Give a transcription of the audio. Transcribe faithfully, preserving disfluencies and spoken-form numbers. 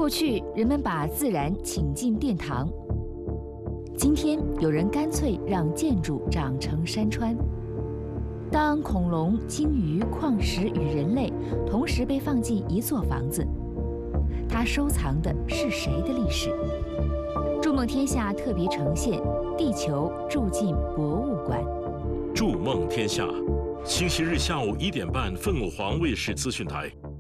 过去人们把自然请进殿堂，今天有人干脆让建筑长成山川。当恐龙、鲸鱼、矿石与人类同时被放进一座房子，它收藏的是谁的历史？筑梦天下特别呈现《地球住进博物馆》。 筑梦天下，星期日下午一点半，凤凰卫视资讯台。